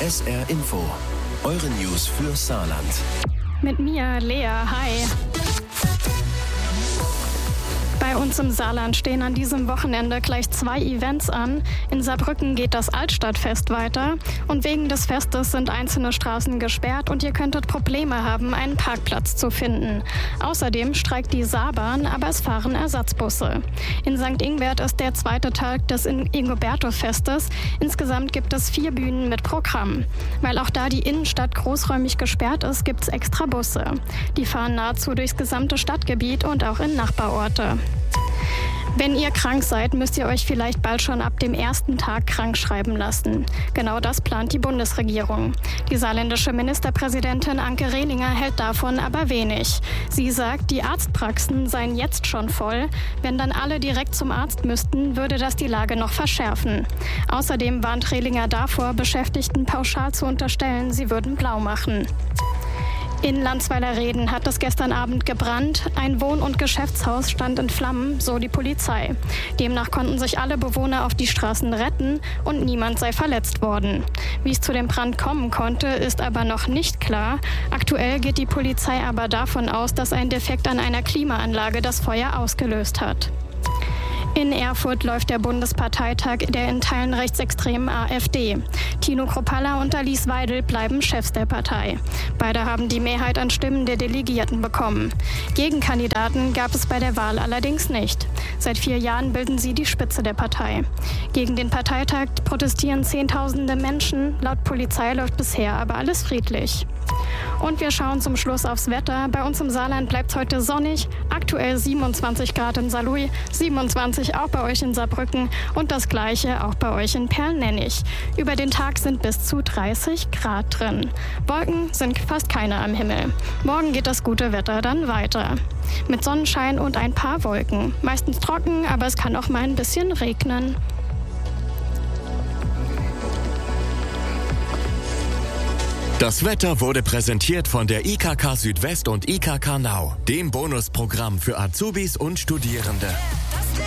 SR Info, eure News für Saarland. Mit mir, Lea. Hi. Bei uns im Saarland stehen an diesem Wochenende gleich 2 Events an. In Saarbrücken geht das Altstadtfest weiter und wegen des Festes sind einzelne Straßen gesperrt und ihr könntet Probleme haben, einen Parkplatz zu finden. Außerdem streikt die Saarbahn, aber es fahren Ersatzbusse. In St. Ingbert ist der 2. Tag des Ingoberto-Festes. Insgesamt gibt es 4 Bühnen mit Programm. Weil auch da die Innenstadt großräumig gesperrt ist, gibt es extra Busse. Die fahren nahezu durchs gesamte Stadtgebiet und auch in Nachbarorte. Wenn ihr krank seid, müsst ihr euch vielleicht bald schon ab dem ersten Tag krank schreiben lassen. Genau das plant die Bundesregierung. Die saarländische Ministerpräsidentin Anke Rehlinger hält davon aber wenig. Sie sagt, die Arztpraxen seien jetzt schon voll. Wenn dann alle direkt zum Arzt müssten, würde das die Lage noch verschärfen. Außerdem warnt Rehlinger davor, Beschäftigten pauschal zu unterstellen, sie würden blau machen. In Landsweiler-Reden hat es gestern Abend gebrannt. Ein Wohn- und Geschäftshaus stand in Flammen, so die Polizei. Demnach konnten sich alle Bewohner auf die Straßen retten und niemand sei verletzt worden. Wie es zu dem Brand kommen konnte, ist aber noch nicht klar. Aktuell geht die Polizei aber davon aus, dass ein Defekt an einer Klimaanlage das Feuer ausgelöst hat. In Erfurt läuft der Bundesparteitag der in Teilen rechtsextremen AfD. Tino Kruppalla und Alice Weidel bleiben Chefs der Partei. Beide haben die Mehrheit an Stimmen der Delegierten bekommen. Gegenkandidaten gab es bei der Wahl allerdings nicht. Seit 4 Jahren bilden sie die Spitze der Partei. Gegen den Parteitag protestieren Zehntausende Menschen. Laut Polizei läuft bisher aber alles friedlich. Und wir schauen zum Schluss aufs Wetter. Bei uns im Saarland bleibt es heute sonnig. Aktuell 27 Grad in Saarlouis, 27 auch bei euch in Saarbrücken und das Gleiche auch bei euch in Perlnennig. Über den Tag sind bis zu 30 Grad drin. Wolken sind fast keine am Himmel. Morgen geht das gute Wetter dann weiter. Mit Sonnenschein und ein paar Wolken. Meistens trocken, aber es kann auch mal ein bisschen regnen. Das Wetter wurde präsentiert von der IKK Südwest und IKK Now, dem Bonusprogramm für Azubis und Studierende.